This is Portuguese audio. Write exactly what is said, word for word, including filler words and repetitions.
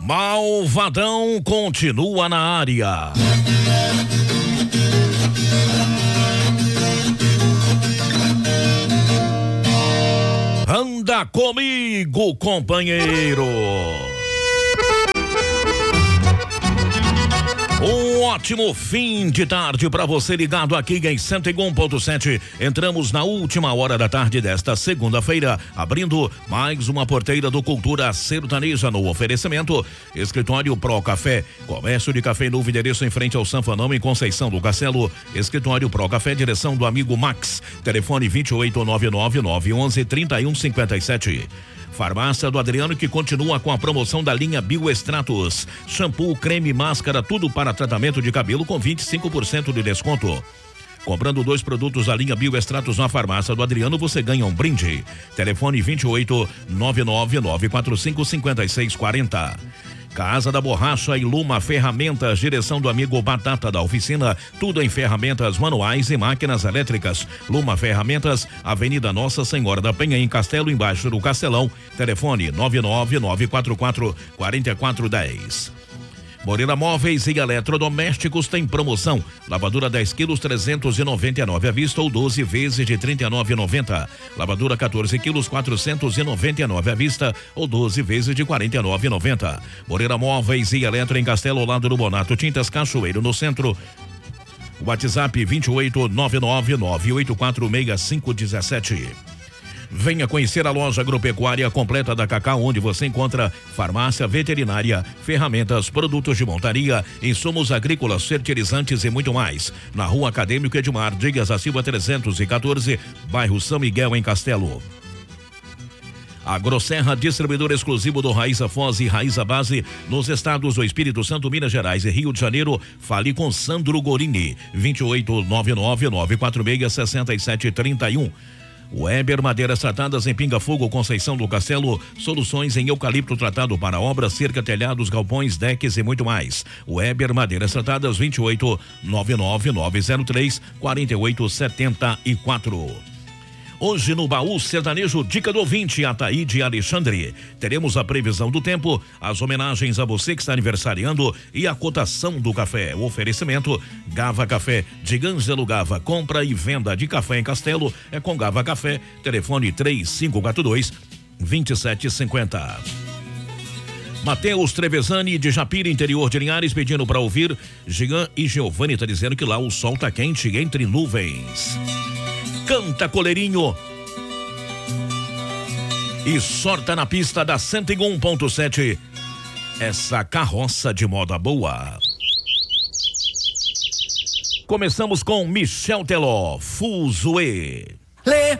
Malvadão continua na área. Anda comigo, companheiro. Um ótimo fim de tarde para você ligado aqui em cento e um ponto sete. Entramos na última hora da tarde desta segunda-feira, abrindo mais uma porteira do Cultura Sertaneja no oferecimento Escritório Pro Café, comércio de café novo endereço em frente ao Sanfanão em Conceição do Castelo. Escritório Pro Café, direção do amigo Max. Telefone vinte e oito, nove nove nove, onze, trinta e um, cinquenta e sete. Farmácia do Adriano, que continua com a promoção da linha Bioextratos. Shampoo, creme, máscara, tudo para tratamento de cabelo com vinte e cinco por cento de desconto. Comprando dois produtos da linha Bioextratos na Farmácia do Adriano, você ganha um brinde. Telefone vinte e oito, nove nove nove, quatro cinco, cinco seis quatro zero. Casa da Borracha e Luma Ferramentas, direção do amigo Batata da Oficina, tudo em ferramentas manuais e máquinas elétricas. Luma Ferramentas, Avenida Nossa Senhora da Penha, em Castelo, embaixo do Castelão. Telefone nove nove nove quatro quatro, quatro quatro um zero. Moreira Móveis e Eletrodomésticos tem promoção. Lavadora dez quilos, trezentos e noventa e nove à vista ou doze vezes de trinta e nove reais e noventa centavos. Lavadora quatorze quilos, quatrocentos e noventa e nove à vista ou doze vezes de quarenta e nove reais e noventa centavos. Moreira Móveis e Eletro em Castelo, ao lado do Bonato Tintas Cachoeiro, no centro. WhatsApp vinte e oito, nove nove nove, oito quatro seis, cinco um sete. Venha conhecer a loja agropecuária completa da Cacau, onde você encontra farmácia, veterinária, ferramentas, produtos de montaria, insumos agrícolas, fertilizantes e muito mais. Na Rua Acadêmico Edmar Dias da Silva trezentos e quatorze, bairro São Miguel, em Castelo. Agrosserra, distribuidor exclusivo do Raiza Foz e Raiza Base nos estados do Espírito Santo, Minas Gerais e Rio de Janeiro. Fale com Sandro Gorini, vinte e oito, nove nove nove quatro seis, seis sete três um. Weber Madeiras Tratadas em Pinga Fogo, Conceição do Castelo, soluções em eucalipto tratado para obras, cerca, telhados, galpões, decks e muito mais. Weber Madeiras Tratadas, vinte e oito, nove nove nove zero três, quatro oito sete quatro. Hoje no Baú Sertanejo, dica do ouvinte, Ataíde e Alexandre. Teremos a previsão do tempo, as homenagens a você que está aniversariando e a cotação do café. O oferecimento Gava Café, de Ângelo Gava, compra e venda de café em Castelo, é com Gava Café, telefone três cinco quatro dois, dois sete cinco zero. Matheus Trevezani de Japira, interior de Linhares, pedindo para ouvir Jean e Giovanni, tá dizendo que lá o sol tá quente entre nuvens. Canta, Coleirinho, e sorta na pista da cento e um ponto sete essa carroça de moda boa. Começamos com Michel Teló, Fuzue. Lê